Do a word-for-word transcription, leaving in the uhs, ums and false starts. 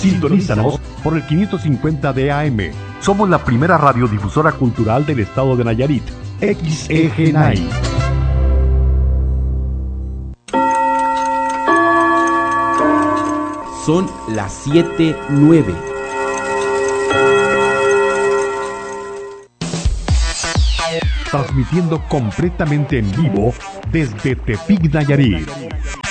Sintonízanos por el quinientos cincuenta de A M. Somos la primera radiodifusora cultural del estado de Nayarit. X E G N A I. Son las siete nueve. Transmitiendo completamente en vivo desde Tepic, Nayarit.